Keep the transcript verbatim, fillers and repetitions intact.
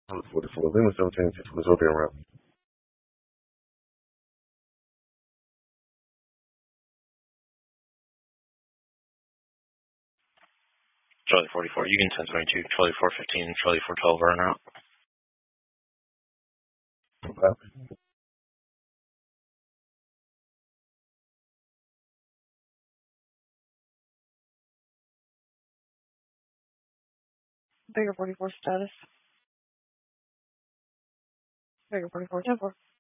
Charlie forty-four, Lima seventeen, six was open route. Charlie forty-four, you can ten twenty-two, Charlie four fifteen, Charlie four twelve are en route. Okay. Bigger forty-four status. Bigger forty-four, ten four.